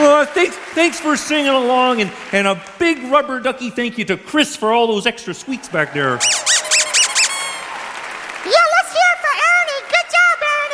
Thanks for singing along, and a big rubber ducky thank you to Chris for all those extra squeaks back there.